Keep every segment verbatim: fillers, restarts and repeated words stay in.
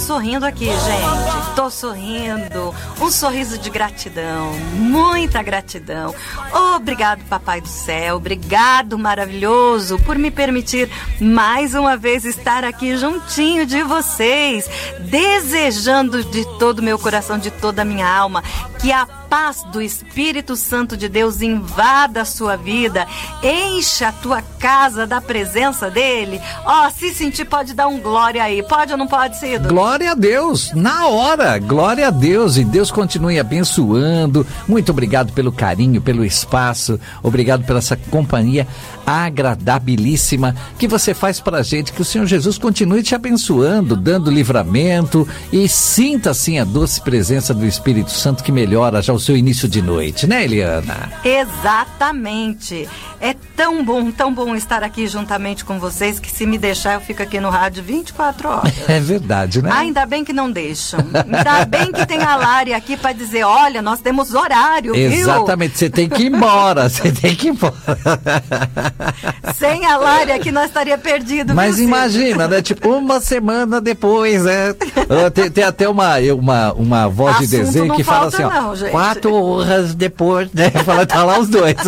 sorrindo aqui, gente. Tô sorrindo. Um sorriso de gratidão. Muita gratidão. Obrigado, Papai do Céu. Obrigado, maravilhoso, por me permitir mais uma vez estar aqui juntinho de vocês. Desejando de todo o meu coração, de toda a minha alma, que a paz do Espírito Santo de Deus invada a sua vida, encha a tua casa da presença dele. Ó, oh, se sentir, pode dar um glória aí. Pode ou não pode, Cido? Glória a Deus, na hora, glória a Deus, e Deus continue abençoando. Muito obrigado pelo carinho, pelo espaço, obrigado pela essa companhia agradabilíssima que você faz pra gente. Que o Senhor Jesus continue te abençoando, dando livramento, e sinta assim a doce presença do Espírito Santo que melhora já o seu início de noite, né, Eliana? Exatamente. É tão bom, tão bom estar aqui juntamente com vocês, que se me deixar eu fico aqui no rádio vinte e quatro horas. É verdade, né? Ah, ainda bem que não deixam. Ainda bem que tem a Lari aqui para dizer, olha, nós temos horário, viu? Exatamente, você tem que ir embora, você tem que ir embora. Sem a Lari aqui nós estaria perdido. Mas viu, imagina, né? Tipo, uma semana depois, né? Tem, tem até uma, uma, uma voz Assunto de desenho que fala assim, não, ó, gente. quatro horas depois, né? Fala, tá lá os dois.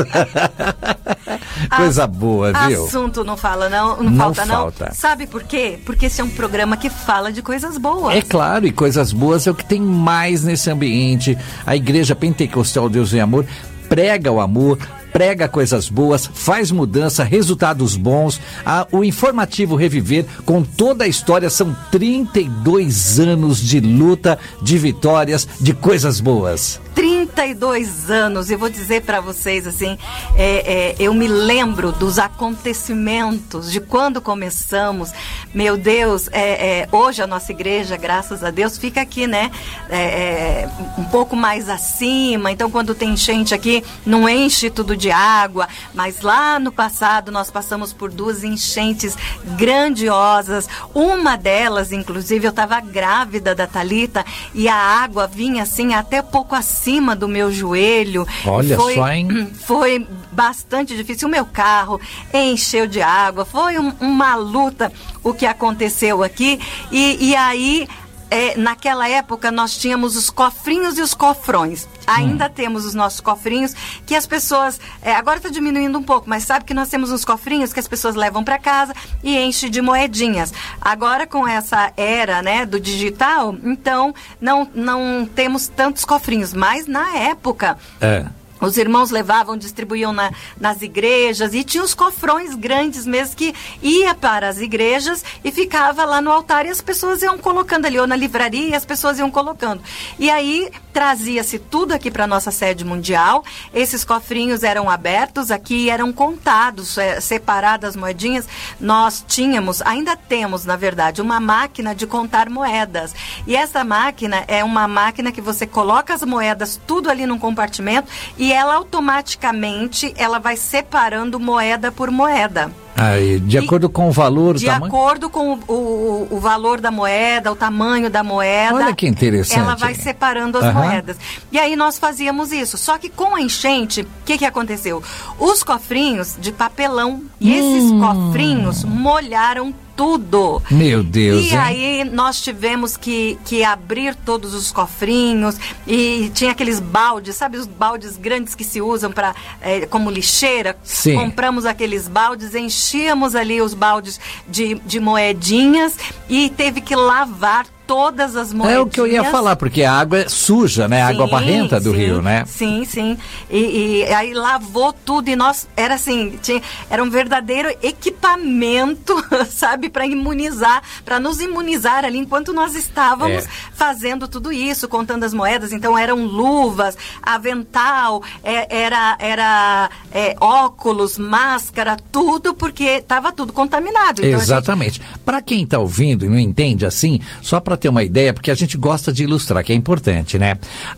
Coisa boa, viu? Assunto não fala não, não, Não falta não. falta. Sabe por quê? Porque esse é um programa que fala de coisas boas. É claro, e coisas boas é o que tem mais nesse ambiente. A Igreja Pentecostal Deus e Amor prega o amor, prega coisas boas, faz mudança, resultados bons. Ah, o Informativo Reviver, com toda a história, são trinta e dois anos de luta, de vitórias, de coisas boas. trinta e dois anos, e vou dizer para vocês assim, é, é, eu me lembro dos acontecimentos, de quando começamos. Meu Deus, é, é, hoje a nossa igreja, graças a Deus, fica aqui, né, é, é, um pouco mais acima. Então, quando tem enchente aqui, não enche tudo de água, mas lá no passado nós passamos por duas enchentes grandiosas. Uma delas, inclusive, eu estava grávida da Thalita, e a água vinha assim até pouco acima do meu joelho. Olha foi, só, hein? Foi bastante difícil. O meu carro encheu de água. Foi um, uma luta o que aconteceu aqui. E, e aí, é, naquela época, nós tínhamos os cofrinhos e os cofrões. Ainda hum. temos os nossos cofrinhos, que as pessoas... É, agora está diminuindo um pouco, mas sabe que nós temos uns cofrinhos que as pessoas levam para casa e enchem de moedinhas. Agora, com essa era, né, do digital, então, não, não temos tantos cofrinhos. Mas, na época... É. Os irmãos levavam, distribuíam na, nas igrejas, e tinha os cofrões grandes mesmo, que ia para as igrejas e ficava lá no altar, e as pessoas iam colocando ali, ou na livraria, e as pessoas iam colocando. E aí trazia-se tudo aqui para a nossa sede mundial. Esses cofrinhos eram abertos aqui e eram contados, é, separadas as moedinhas. Nós tínhamos, ainda temos, na verdade, uma máquina de contar moedas. E essa máquina é uma máquina que você coloca as moedas tudo ali num compartimento, e ela automaticamente ela vai separando moeda por moeda. Aí, de e, acordo com o valor, de o tamanho? acordo com o, o, o valor da moeda, o tamanho da moeda. Olha que interessante. Ela vai separando as uhum. moedas. E aí nós fazíamos isso. Só que com a enchente, o que, que aconteceu? Os cofrinhos de papelão, e esses hum. cofrinhos molharam tudo. Meu Deus, E hein? aí nós tivemos que, que abrir todos os cofrinhos, e tinha aqueles baldes, sabe os baldes grandes que se usam para é, como lixeira? Sim. Compramos aqueles baldes, enchíamos ali os baldes de, de moedinhas, e teve que lavar todas as moedinhas. É o que eu ia falar, porque a água é suja, né? A Sim, água barrenta do sim, rio, né? Sim, sim. E, e aí lavou tudo, e nós, era assim, tinha, era um verdadeiro equipamento, sabe, para imunizar, para nos imunizar ali enquanto nós estávamos é. fazendo tudo isso, contando as moedas. Então eram luvas, avental, é, era, era é, óculos, máscara, tudo, porque estava tudo contaminado. Então, exatamente. Gente... Para quem está ouvindo e não entende assim, só para ter uma ideia, porque a gente gosta de ilustrar, que é importante, né?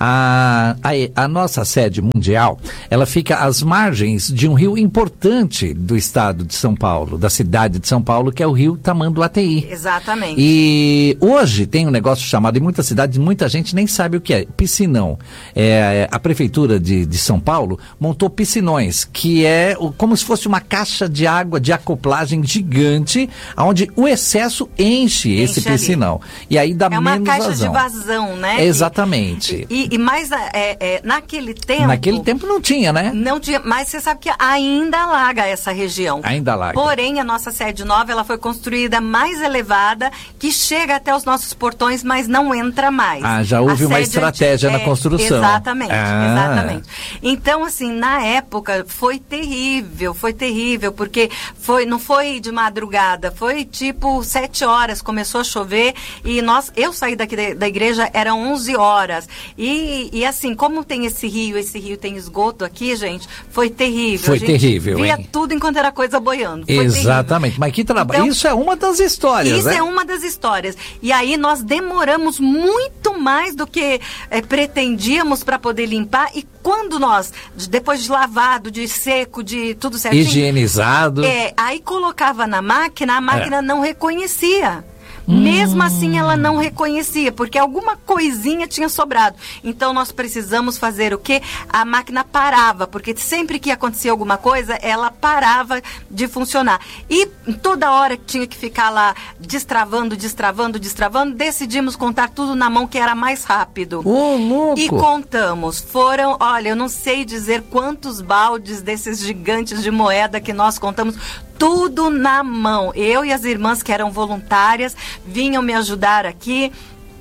A, a, a nossa sede mundial, ela fica às margens de um rio importante do estado de São Paulo, da cidade de São Paulo, que é o rio Tamanduateí. Exatamente. E hoje tem um negócio chamado, em muitas cidades, muita gente nem sabe o que é, piscinão. É, a prefeitura de, de São Paulo montou piscinões, que é o, como se fosse uma caixa de água de acoplagem gigante, onde o excesso enche, enche esse piscinão. Ali. E aí dá é uma menos caixa vazão. de vazão, né? Exatamente. E, e, e mais é, é, naquele tempo... Naquele tempo não tinha, né? Não tinha, mas você sabe que ainda alaga essa região. Ainda alaga. Porém, a nossa sede nova, ela foi construída mais elevada, que chega até os nossos portões, mas não entra mais. Ah, já houve a uma sede estratégia antiga, na construção. É, exatamente, ah. exatamente. Então, assim, na época, foi terrível, foi terrível, porque foi, não foi de madrugada, foi tipo sete horas, começou a chover, e nós, eu saí daqui da, da igreja, eram onze horas. E, e assim, como tem esse rio, esse rio tem esgoto aqui, gente, foi terrível. Foi a gente terrível, via hein? tudo enquanto era coisa boiando. Foi Exatamente. terrível. Mas que trabalho. Então, isso é uma das histórias, Isso né? é uma das histórias. E aí nós demoramos muito mais do que é, pretendíamos para poder limpar. E quando nós, depois de lavado, de seco, de tudo certinho... Higienizado. É, aí colocava na máquina, a máquina é. não reconhecia. Mesmo hum. assim, ela não reconhecia, porque alguma coisinha tinha sobrado. Então, nós precisamos fazer o quê? A máquina parava, porque sempre que acontecia alguma coisa, ela parava de funcionar. E toda hora que tinha que ficar lá destravando, destravando, destravando, decidimos contar tudo na mão, que era mais rápido. Ô, louco! E contamos. Foram, olha, eu não sei dizer quantos baldes desses gigantes de moeda que nós contamos, tudo na mão. Eu e as irmãs que eram voluntárias vinham me ajudar aqui.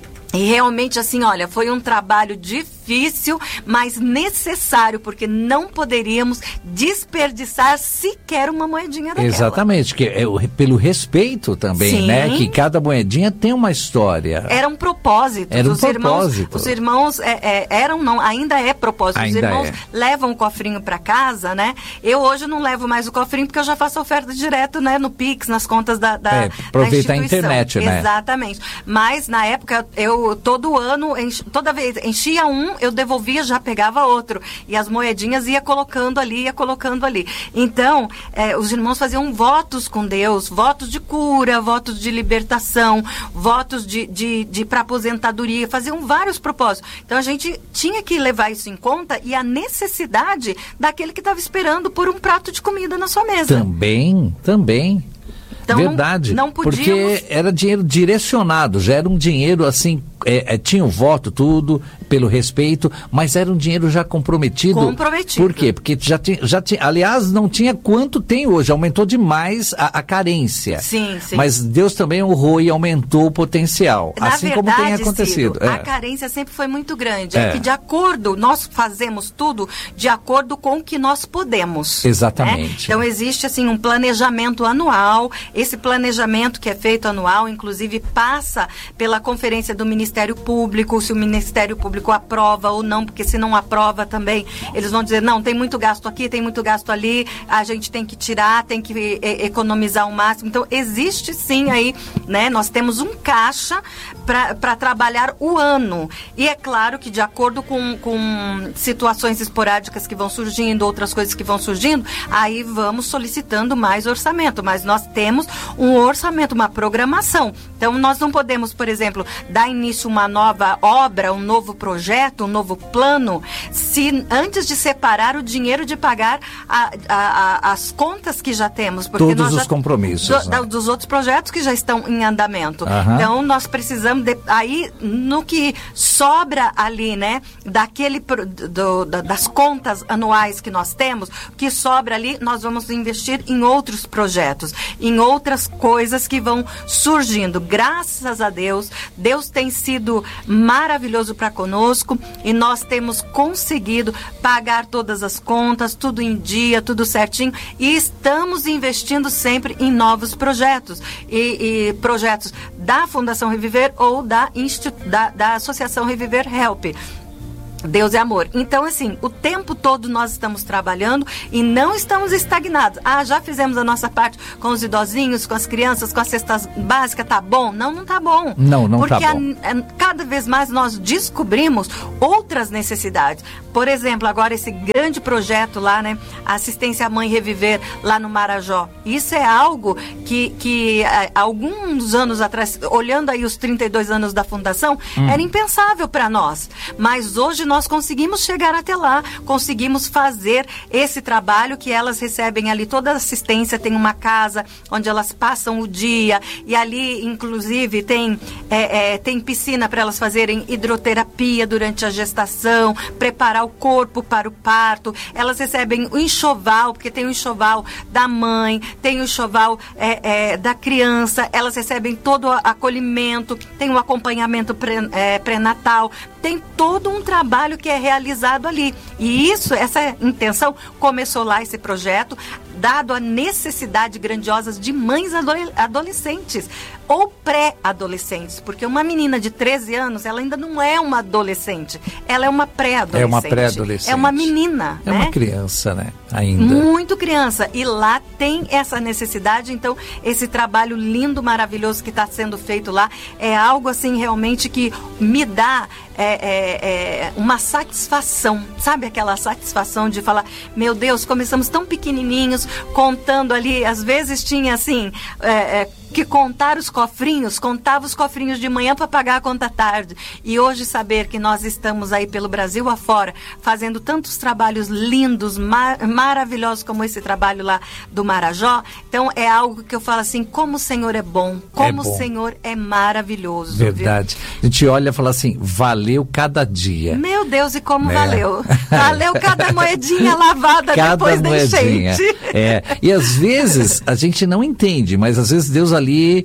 E realmente, assim, olha, foi um trabalho difícil, mas necessário, porque não poderíamos desperdiçar sequer uma moedinha daquela. Exatamente, que é o, pelo respeito também, Sim. né? Que cada moedinha tem uma história. Era um propósito. Era um os propósito. Irmãos, os irmãos é, é, eram, não, ainda é propósito. Ainda os irmãos é. levam o cofrinho para casa, né? Eu hoje não levo mais o cofrinho, porque eu já faço oferta direto, né? No Pix, nas contas da, da, é, aproveita da a internet, né? Exatamente. Mas, na época, eu todo ano, enchi, toda vez, enchia um, eu devolvia, já pegava outro. E as moedinhas ia colocando ali, ia colocando ali. Então, eh, os irmãos faziam votos com Deus, votos de cura, votos de libertação, votos de, de, de para aposentadoria, faziam vários propósitos. Então, a gente tinha que levar isso em conta e a necessidade daquele que estava esperando por um prato de comida na sua mesa. Também, também. Então, verdade, não, não podíamos... porque era dinheiro direcionado, já era um dinheiro assim, é, é, tinha o voto, tudo, pelo respeito, mas era um dinheiro já comprometido. Comprometido. Por quê? Porque já tinha, já tinha, aliás, não tinha quanto tem hoje, aumentou demais a, a carência. Sim, sim. Mas Deus também honrou e aumentou o potencial, Na assim verdade, como tem acontecido. Ciro, é. a carência sempre foi muito grande, é. é que de acordo, nós fazemos tudo de acordo com o que nós podemos. Exatamente. Né? Então existe assim um planejamento anual. Esse planejamento que é feito anual, inclusive, passa pela conferência do Ministério Público, se o Ministério Público aprova ou não, porque se não aprova também, eles vão dizer, não, tem muito gasto aqui, tem muito gasto ali, a gente tem que tirar, tem que e- economizar o máximo. Então, existe sim aí, né, nós temos um caixa para trabalhar o ano. E é claro que de acordo com, com situações esporádicas que vão surgindo, outras coisas que vão surgindo, aí vamos solicitando mais orçamento, mas nós temos um orçamento, uma programação. Então, nós não podemos, por exemplo, dar início a uma nova obra, um novo projeto, um novo plano, se antes de separar o dinheiro de pagar a, a, a, as contas que já temos. Porque todos nós os já, compromissos. Do, né? Dos outros projetos que já estão em andamento. Uhum. Então, nós precisamos, de, aí, no que sobra ali, né, daquele, do, da, das contas anuais que nós temos, o que sobra ali, nós vamos investir em outros projetos, em outras coisas que vão surgindo. Graças a Deus, Deus tem sido maravilhoso para conosco e nós temos conseguido pagar todas as contas, tudo em dia, tudo certinho, e estamos investindo sempre em novos projetos e, e projetos da Fundação Reviver ou da, Institu- da, da Associação Reviver Help. Deus é amor. Então, assim, o tempo todo nós estamos trabalhando e não estamos estagnados. Ah, já fizemos a nossa parte com os idosinhos, com as crianças, com as cestas básicas, tá bom? Não, não tá bom. Não, não Porque tá bom. A, a, cada vez mais nós descobrimos outras necessidades. Por exemplo, agora esse grande projeto lá, né? Assistência à Mãe Reviver, lá no Marajó. Isso é algo que, que há alguns anos atrás, olhando aí os trinta e dois anos da Fundação, hum. era impensável para nós. Mas hoje nós conseguimos chegar até lá, conseguimos fazer esse trabalho que elas recebem ali toda a assistência, tem uma casa onde elas passam o dia e ali, inclusive, tem, é, é, tem piscina para elas fazerem hidroterapia durante a gestação, preparar o corpo para o parto. Elas recebem o enxoval, porque tem o enxoval da mãe, tem o enxoval é, é, da criança, elas recebem todo o acolhimento, tem o acompanhamento pré, é, pré-natal, tem todo um trabalho que é realizado ali. E isso, essa intenção, começou lá esse projeto, dado a necessidade grandiosa de mães adolescentes ou pré-adolescentes, porque uma menina de treze anos, ela ainda não é uma adolescente, ela é uma pré-adolescente. É uma pré-adolescente. É uma menina, É né? uma criança, né? Ainda. Muito criança. E lá tem essa necessidade, então esse trabalho lindo, maravilhoso que está sendo feito lá é algo assim realmente que me dá é, é, é, uma satisfação, sabe aquela satisfação de falar, meu Deus, começamos tão pequenininhos, contando ali, às vezes tinha assim, é, é, que contar os cofrinhos, contava os cofrinhos de manhã para pagar a conta tarde. E hoje saber que nós estamos aí pelo Brasil afora, fazendo tantos trabalhos lindos, mar, maravilhosos como esse trabalho lá do Marajó, então é algo que eu falo assim, como o Senhor é bom, como É bom. o Senhor é maravilhoso. Verdade. Viu? A gente olha e fala assim, valeu cada dia. Meu Deus, e como É. valeu. Valeu cada moedinha lavada Cada depois da moedinha. enchente. É. E às vezes a gente não entende, mas às vezes Deus ali,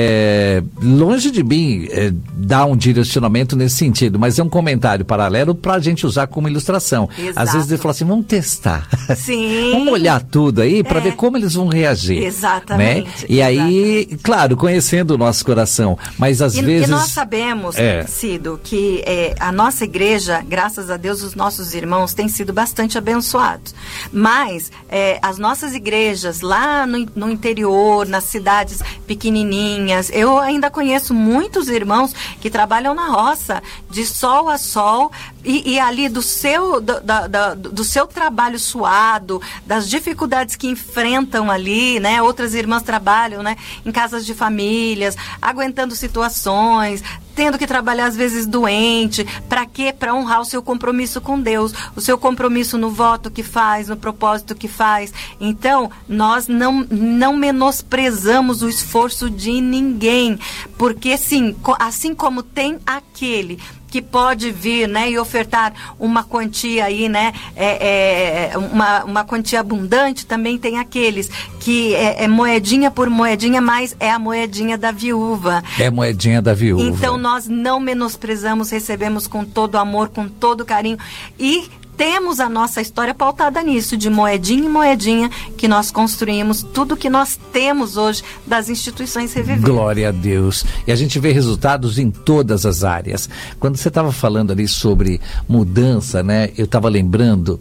é, longe de mim, é, dá um direcionamento nesse sentido, mas é um comentário paralelo para a gente usar como ilustração. Exato. Às vezes ele fala assim, vamos testar. Sim. Vamos olhar tudo aí para É. ver como eles vão reagir. Exatamente, Né? E aí, claro, conhecendo o nosso coração, mas às E, vezes... e nós sabemos, É. Cido, que é, a nossa igreja, graças a Deus, os nossos irmãos têm sido bastante abençoados. Mas é, as nossas igrejas lá no, no interior, nas cidades pequenininhas, eu ainda conheço muitos irmãos que trabalham na roça, de sol a sol, e, e ali do seu, do, da, da, do seu trabalho suado, das dificuldades que enfrentam ali, né? Outras irmãs trabalham, né, em casas de famílias, aguentando situações, tendo que trabalhar às vezes doente. Para quê? Para honrar o seu compromisso com Deus, o seu compromisso no voto que faz, no propósito que faz. Então, nós não, não menosprezamos o esforço de ninguém, porque sim, assim como tem aquele que pode vir, né, e ofertar uma quantia aí, né, é, é, uma, uma quantia abundante, também tem aqueles que é, é moedinha por moedinha, mas é a moedinha da viúva. É moedinha da viúva. Então nós não menosprezamos, recebemos com todo amor, com todo carinho, e temos a nossa história pautada nisso, de moedinha em moedinha, que nós construímos tudo que nós temos hoje das instituições Reviver. Glória a Deus. E a gente vê resultados em todas as áreas. Quando você estava falando ali sobre mudança, né? Eu estava lembrando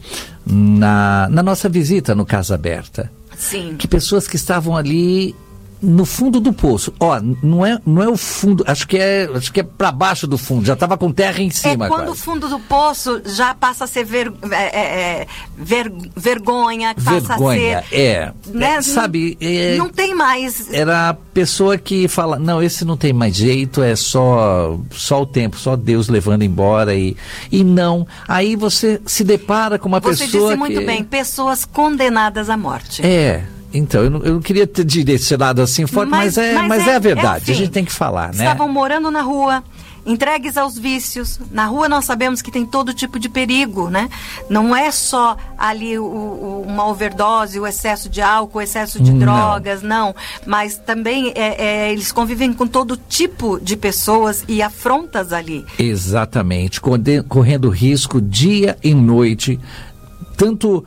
na, na nossa visita no Casa Aberta. Sim. Que pessoas que estavam ali no fundo do poço. Ó, não é, não é o fundo, acho que é, acho que é para baixo do fundo, já estava com terra em cima. É quando quase. o fundo do poço já passa a ser ver, é, é, ver, vergonha, passa Vergonha, a ser... é. Né? É, sabe, é, Não tem mais... era a pessoa que fala, não, esse não tem mais jeito, é só, só o tempo, só Deus levando embora e, e não. Aí você se depara com uma Você pessoa disse muito que... bem, pessoas condenadas à morte. É, então, eu não, eu não queria ter direcionado assim forte, mas, mas, é, mas, mas é, é a verdade, é a gente tem que falar, né? Estavam morando na rua, entregues aos vícios. Na rua nós sabemos que tem todo tipo de perigo, né? Não é só ali o, o, uma overdose, o excesso de álcool, o excesso de Não. drogas, não. Mas também é, é, eles convivem com todo tipo de pessoas e afrontas ali. Exatamente, correndo risco dia e noite, tanto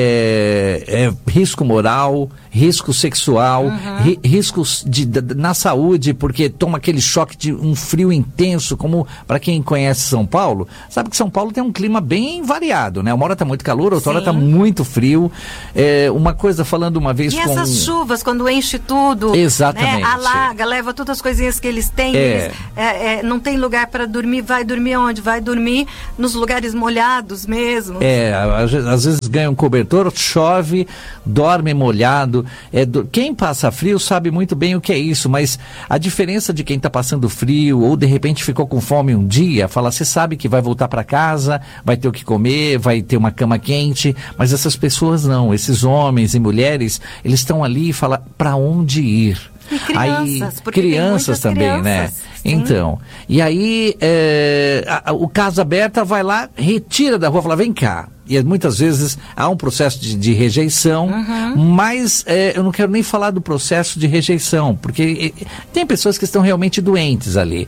é, é, risco moral, risco sexual, uhum. ri, riscos de, de, na saúde, porque toma aquele choque de um frio intenso, como para quem conhece São Paulo, sabe que São Paulo tem um clima bem variado, né? Uma hora tá muito calor, outra Sim. hora tá muito frio. É, uma coisa, falando uma vez e com... E essas chuvas, quando enche tudo, Exatamente. Né? Alaga, leva todas as coisinhas que eles têm, é. eles, é, é, não tem lugar para dormir, vai dormir onde? Vai dormir nos lugares molhados mesmo. É, às, às vezes ganha um cobertor, chove, dorme molhado. É do... Quem passa frio sabe muito bem o que é isso, mas a diferença de quem está passando frio ou de repente ficou com fome um dia, fala, você sabe que vai voltar para casa, vai ter o que comer, vai ter uma cama quente, mas essas pessoas não, esses homens e mulheres, eles estão ali e falam, para onde ir? E crianças, aí, porque crianças também, crianças, né? sim. Então, e aí é, a, a, o Casa Aberta vai lá, retira da rua, fala, vem cá. E muitas vezes há um processo de, de rejeição, uhum. mas é, eu não quero nem falar do processo de rejeição, porque é, tem pessoas que estão realmente doentes ali.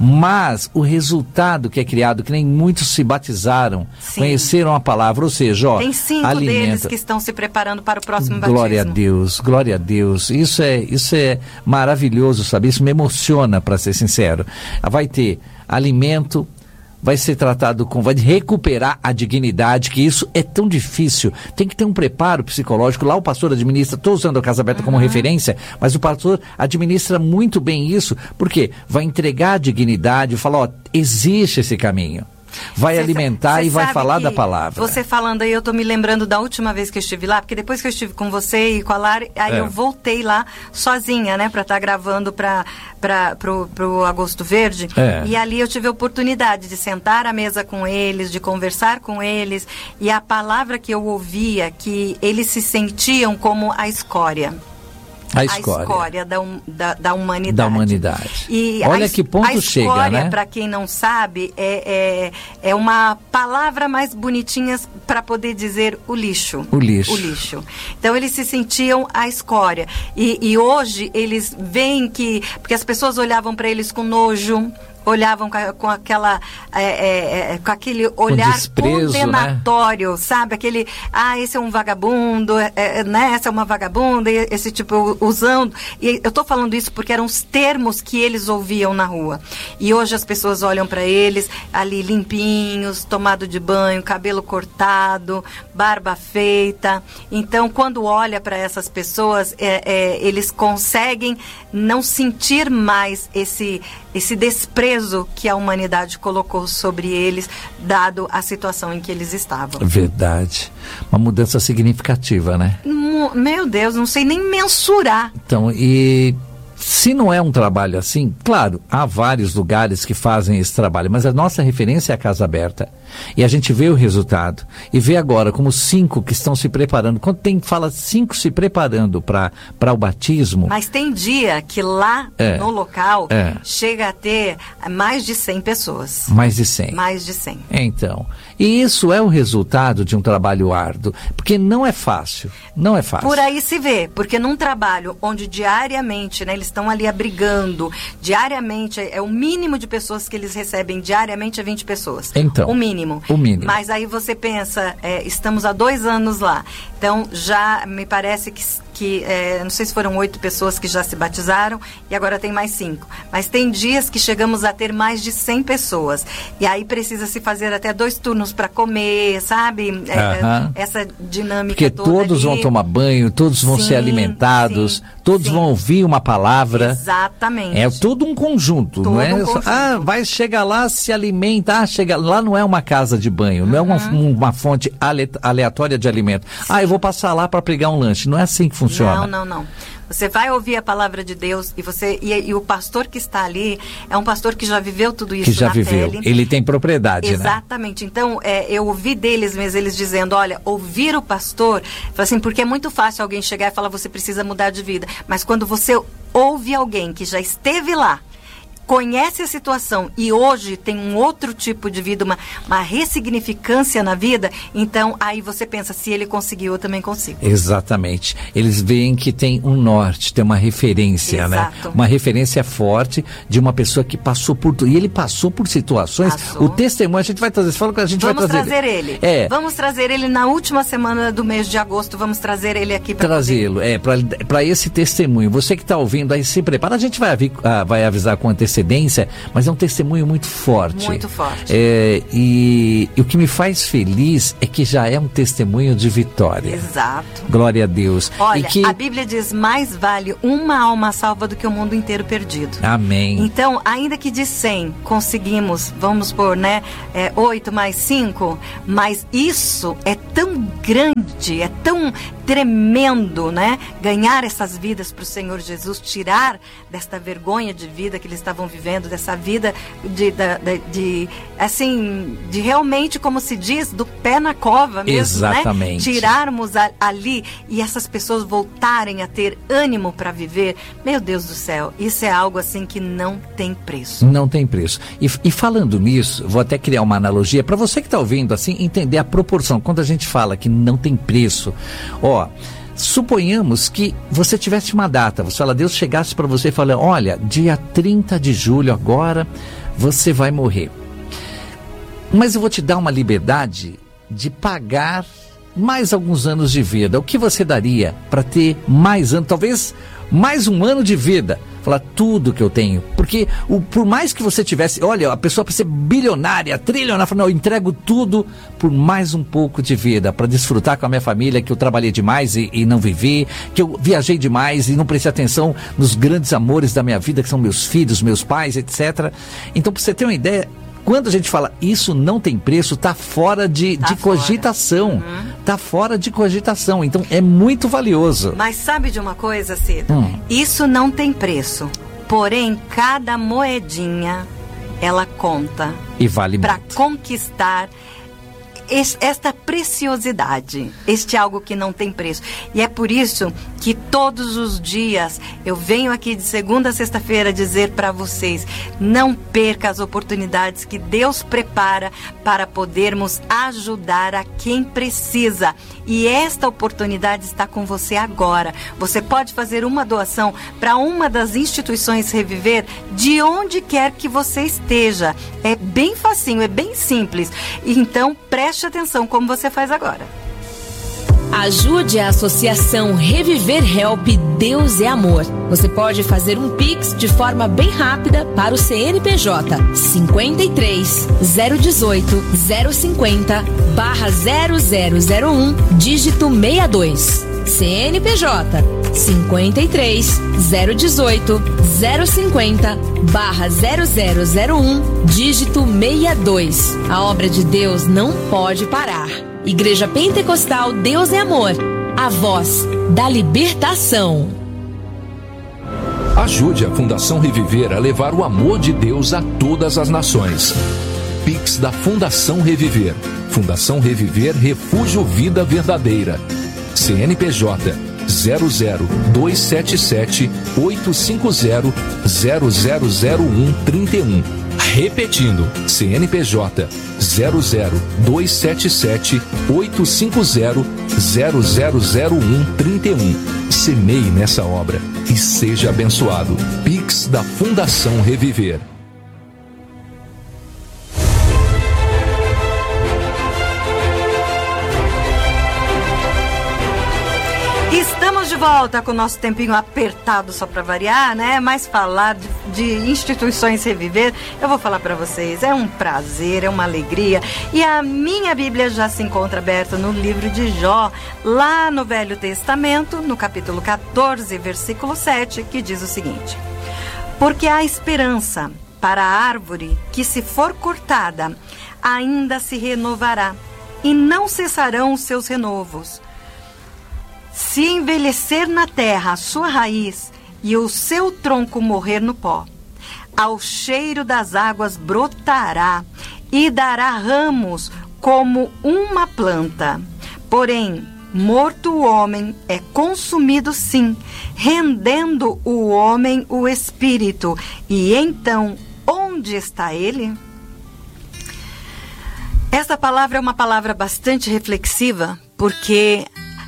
Mas o resultado que é criado, que nem muitos se batizaram, Sim. conheceram a palavra, ou seja, ó, tem cinco alimenta. deles que estão se preparando para o próximo batismo. Glória a Deus, glória a Deus. Isso é, isso é maravilhoso, sabe? Isso me emociona, para ser sincero. Vai ter alimento, vai ser tratado com, vai recuperar a dignidade, que isso é tão difícil. Tem que ter um preparo psicológico. Lá o pastor administra, estou usando a Casa Aberta uhum. como referência, mas o pastor administra muito bem isso, porque vai entregar a dignidade, falar, ó, existe esse caminho. Vai cê alimentar cê e vai falar da palavra. Você falando aí, eu tô me lembrando da última vez que eu estive lá, porque depois que eu estive com você e com a Lara, aí é. eu voltei lá sozinha, né, pra estar tá gravando pra, pra, pro, pro Agosto Verde. É. E ali eu tive a oportunidade de sentar à mesa com eles, de conversar com eles, e a palavra que eu ouvia, que eles se sentiam como a escória. A escória, a escória da, da, da humanidade. Da humanidade. E olha a, que ponto a chega, né? A escória, para quem não sabe, é, é, é uma palavra mais bonitinha para poder dizer o lixo. O lixo. O lixo. Então, eles se sentiam a escória. E, e hoje, eles veem que... Porque as pessoas olhavam para eles com nojo, olhavam com, a, com aquela é, é, é, com aquele olhar com desprezo, condenatório, né? Sabe? Aquele, ah, esse é um vagabundo, é, é, né? Essa é uma vagabunda, esse tipo, usando. E eu tô falando isso porque eram os termos que eles ouviam na rua. E hoje as pessoas olham para eles ali limpinhos, tomado de banho, cabelo cortado, barba feita. Então, quando olha para essas pessoas, é, é, eles conseguem não sentir mais esse esse desprezo que a humanidade colocou sobre eles, dado a situação em que eles estavam. Verdade. Uma mudança significativa, né? Meu Deus, não sei nem mensurar. Então, e se não é um trabalho assim, claro, há vários lugares que fazem esse trabalho, mas a nossa referência é a Casa Aberta. E a gente vê o resultado. E vê agora como cinco que estão se preparando. Quando tem, fala cinco se preparando para o batismo. Mas tem dia que lá é, no local é. chega a ter mais de cem pessoas. Mais de cem. Mais de cem. Então, e isso é o resultado de um trabalho árduo. Porque não é fácil. Não é fácil. Por aí se vê. Porque num trabalho onde diariamente, né, eles estão ali abrigando, diariamente, é, é o mínimo de pessoas que eles recebem diariamente é vinte pessoas. Então. O mínimo. O mínimo. Mas aí você pensa, é, estamos há dois anos lá. Então, já me parece que, que é, não sei se foram oito pessoas que já se batizaram e agora tem mais cinco. Mas tem dias que chegamos a ter mais de cem pessoas. E aí precisa se fazer até dois turnos para comer, sabe? É, uh-huh. Essa dinâmica Porque toda todos ali. vão tomar banho, todos vão sim, ser alimentados, sim, todos sim. vão ouvir uma palavra. Exatamente. É todo um conjunto, todo não é? Um conjunto. Ah, vai chegar lá, se alimenta, ah, chega lá, não é uma casa de banho, não uhum. é uma, uma fonte aleatória de alimento. Sim. Ah, eu vou passar lá para pegar um lanche. Não é assim que funciona. Não, não, não. Você vai ouvir a palavra de Deus e você e, e o pastor que está ali é um pastor que já viveu tudo isso que já na viveu. pele. Ele tem propriedade, Exatamente. né? Então, é, eu ouvi deles mesmo, eles dizendo, olha, ouvir o pastor, assim, porque é muito fácil alguém chegar e falar, você precisa mudar de vida. Mas quando você ouve alguém que já esteve lá, conhece a situação e hoje tem um outro tipo de vida, uma, uma ressignificância na vida, então aí você pensa, se ele conseguiu, eu também consigo. Exatamente. Eles veem que tem um norte, tem uma referência, Exato. né? Uma referência forte de uma pessoa que passou por tudo. E ele passou por situações. Passou. O testemunho, a gente vai trazer, você fala que a gente vamos vai trazer. trazer ele. É. Vamos trazer ele na última semana do mês de agosto, vamos trazer ele aqui para trazê-lo, é, para esse testemunho. Você que está ouvindo aí, se prepara, a gente vai, avi, ah, vai avisar com antecedência antecedência, mas é um testemunho muito forte. Muito forte. É, e, e o que me faz feliz é que já é um testemunho de vitória. Exato. Glória a Deus. Olha, e que... a Bíblia diz, mais vale uma alma salva do que o mundo inteiro perdido. Amém. Então, ainda que de cem conseguimos, vamos por, né, é, oito mais cinco, mas isso é tão grande, é tão tremendo, né? Ganhar essas vidas para o Senhor Jesus, tirar desta vergonha de vida que eles estavam vivendo, dessa vida de, de, de assim, de realmente, como se diz, do pé na cova mesmo, exatamente, né? Tirarmos a, ali e essas pessoas voltarem a ter ânimo para viver. Meu Deus do céu, isso é algo assim que não tem preço. Não tem preço. E, e falando nisso, vou até criar uma analogia para você que está ouvindo, assim, entender a proporção. Quando a gente fala que não tem preço, ó, suponhamos que você tivesse uma data, você fala, Deus chegasse para você e fala, olha, dia trinta de julho agora, você vai morrer. Mas eu vou te dar uma liberdade de pagar mais alguns anos de vida. O que você daria para ter mais anos, talvez mais um ano de vida? Falar tudo que eu tenho, porque o, por mais que você tivesse, olha, a pessoa para ser bilionária, trilionária, fala, não, eu entrego tudo por mais um pouco de vida, para desfrutar com a minha família, que eu trabalhei demais e, e não vivi, que eu viajei demais e não prestei atenção nos grandes amores da minha vida, que são meus filhos, meus pais, etcétera. Então, para você ter uma ideia, quando a gente fala isso não tem preço, tá fora de, tá de fora. cogitação. Uhum. Tá fora de cogitação. Então é muito valioso. Mas sabe de uma coisa, Cid? Hum. Isso não tem preço. Porém, cada moedinha, ela conta. E vale para muito. Conquistar esta preciosidade, este algo que não tem preço. E é por isso que todos os dias eu venho aqui de segunda a sexta-feira dizer para vocês, não perca as oportunidades que Deus prepara para podermos ajudar a quem precisa. E esta oportunidade está com você agora. Você pode fazer uma doação para uma das instituições Reviver de onde quer que você esteja. É bem facinho, é bem simples. Então, preste atenção como você faz agora. Ajude a Associação Reviver Help Deus é Amor. Você pode fazer um Pix de forma bem rápida para o C N P J cinquenta e três, zero dezoito, zero cinquenta, barra zero zero zero um, dígito sessenta e dois. C N P J cinquenta e três, zero dezoito, zero cinquenta, barra zero zero zero um, dígito sessenta e dois. A obra de Deus não pode parar. Igreja Pentecostal Deus é Amor, a voz da libertação. Ajude a Fundação Reviver a levar o amor de Deus a todas as nações. Pix da Fundação Reviver. Fundação Reviver Refúgio Vida Verdadeira. C N P J zero zero dois sete sete oito cinco zero zero zero zero um trinta e um. Repetindo, C N P J zero zero dois sete sete oito cinco zero zero zero zero um trinta e um. Semeie nessa obra e seja abençoado. Pix da Fundação Reviver. Estamos de volta com o nosso tempinho apertado só para variar, né? Mas falar de, de instituições Reviver, eu vou falar para vocês, é um prazer, é uma alegria. E a minha Bíblia já se encontra aberta no livro de Jó, lá no Velho Testamento, no capítulo quatorze, versículo sete, que diz o seguinte: porque há esperança para a árvore que, se for cortada, ainda se renovará, e não cessarão os seus renovos. Se envelhecer na terra a sua raiz e o seu tronco morrer no pó, ao cheiro das águas brotará e dará ramos como uma planta. Porém, morto o homem é consumido sim, rendendo o homem o espírito. E então, onde está ele? Essa palavra é uma palavra bastante reflexiva, porque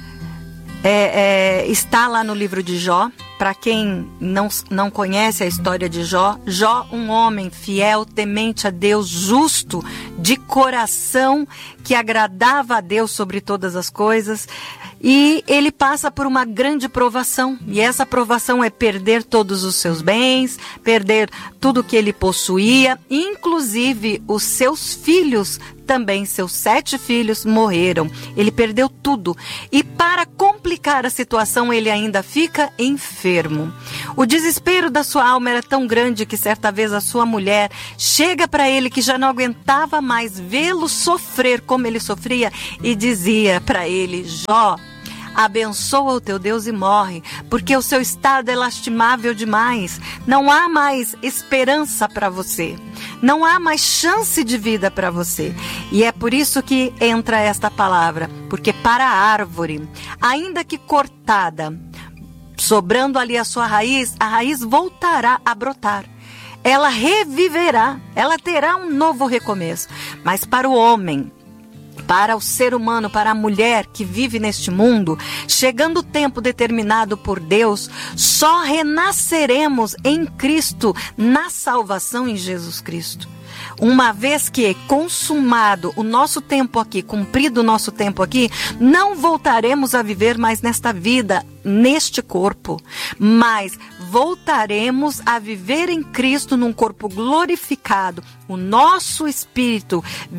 É, é, está lá no livro de Jó. Para quem não, não conhece a história de Jó, Jó, um homem fiel, temente a Deus, justo, de coração, que agradava a Deus sobre todas as coisas. e ele passa por uma grande provação. E essa provação é perder todos os seus bens, perder tudo que ele possuía, inclusive os seus filhos também, seus sete filhos morreram. Ele perdeu tudo. E para complicar a situação, ele ainda fica enfermo. O desespero da sua alma era tão grande que certa vez a sua mulher chega para ele, que já não aguentava mais vê-lo sofrer como ele sofria, e dizia para ele: Jó, abençoa o teu Deus e morre, porque o seu estado é lastimável demais. Não há mais esperança para você. Não há mais chance de vida para você. E é por isso que entra esta palavra. Porque para a árvore, ainda que cortada, sobrando ali a sua raiz, a raiz voltará a brotar. Ela reviverá, ela terá um novo recomeço. Mas para o homem, para o ser humano, para a mulher que vive neste mundo, chegando o tempo determinado por Deus, só renasceremos em Cristo, na salvação em Jesus Cristo. Uma vez que consumado o nosso tempo aqui, cumprido o nosso tempo aqui, não voltaremos a viver mais nesta vida, neste corpo, mas voltaremos a viver em Cristo num corpo glorificado. O nosso espírito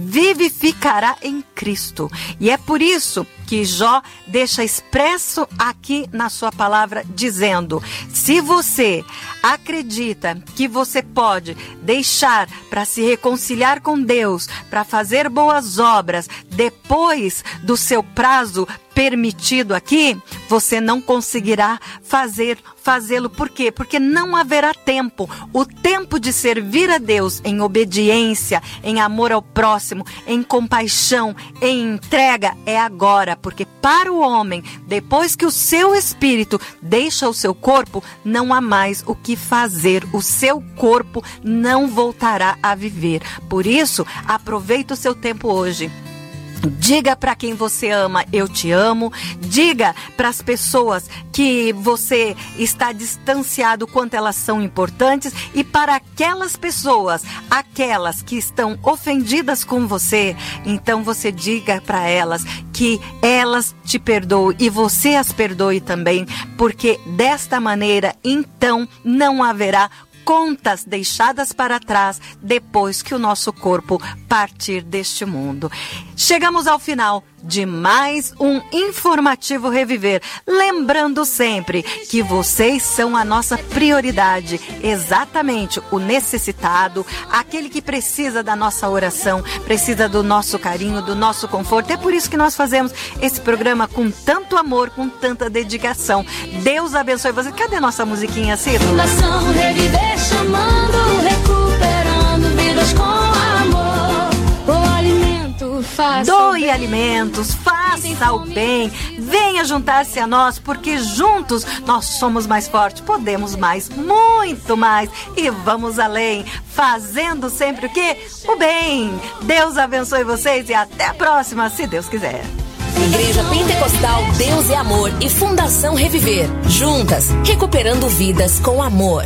vivificará em Cristo. E é por isso que Jó deixa expresso aqui na sua palavra, dizendo: se você acredita que você pode deixar para se reconciliar com Deus, para fazer boas obras depois do seu prazo permitido aqui, você não conseguirá fazer fazê-lo. Por quê? Porque não haverá tempo. O tempo de servir a Deus em obediência, em amor ao próximo, em compaixão, em entrega, é agora. Porque para o homem, depois que o seu espírito deixa o seu corpo, não há mais o que fazer. O seu corpo não voltará a viver. Por isso, aproveite o seu tempo hoje. Diga para quem você ama: eu te amo. Diga para as pessoas que você está distanciado quanto elas são importantes. E para aquelas pessoas, aquelas que estão ofendidas com você, então você diga para elas que elas te perdoem e você as perdoe também, porque desta maneira então não haverá contas deixadas para trás depois que o nosso corpo partir deste mundo. Chegamos ao final de mais um informativo Reviver. Lembrando sempre que vocês são a nossa prioridade. Exatamente, o necessitado, aquele que precisa da nossa oração, precisa do nosso carinho, do nosso conforto. É por isso que nós fazemos esse programa com tanto amor, com tanta dedicação. Deus abençoe você. Cadê a nossa musiquinha, Ciro? Fundação Reviver, chamando, recuperando vidas com amor. O alimento, faça Doe alimentos, faça o bem, venha juntar-se a nós, porque juntos nós somos mais fortes, podemos mais, muito mais, e vamos além, fazendo sempre o quê? O bem. Deus abençoe vocês e até a próxima, se Deus quiser. Igreja Pentecostal Deus é Amor e Fundação Reviver. Juntas, recuperando vidas com amor.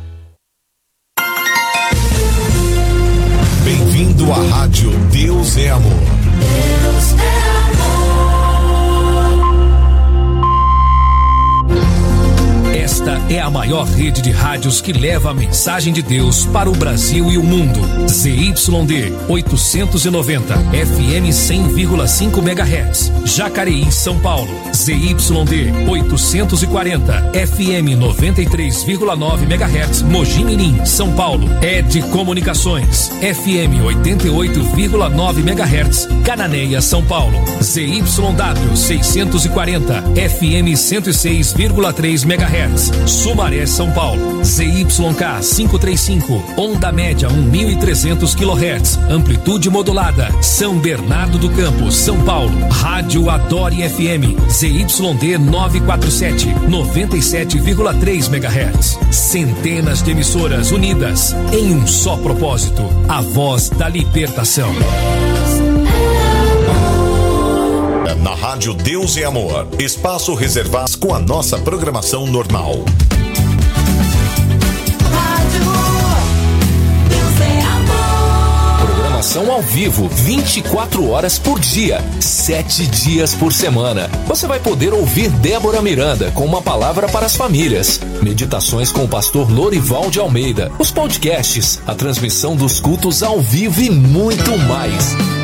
Bem-vindo à Rádio Deus é Amor. Deus é Esta é a maior rede de rádios que leva a mensagem de Deus para o Brasil e o mundo. Z Y D oitocentos e noventa, F M cem vírgula cinco megahertz, Jacareí, São Paulo. Z Y D oitocentos e quarenta, F M noventa e três vírgula nove megahertz, Mogi Mirim, São Paulo. E D Comunicações, F M oitenta e oito vírgula nove megahertz, Cananéia, São Paulo. Z Y W seiscentos e quarenta, F M cento e seis vírgula três megahertz, Sumaré, São Paulo. Z Y K quinhentos e trinta e cinco, onda média mil e trezentos quilohertz, amplitude modulada, São Bernardo do Campo, São Paulo. Rádio Adore F M, Z Y D novecentos e quarenta e sete, noventa e sete vírgula três megahertz. Centenas de emissoras unidas em um só propósito: a voz da libertação. Na Rádio Deus é Amor, espaço reservado com a nossa programação normal. Rádio Deus é Amor. Programação transmissão ao vivo, vinte e quatro horas por dia, sete dias por semana. Você vai poder ouvir Débora Miranda com uma palavra para as famílias, meditações com o pastor Lorival de Almeida, os podcasts, a transmissão dos cultos ao vivo e muito mais.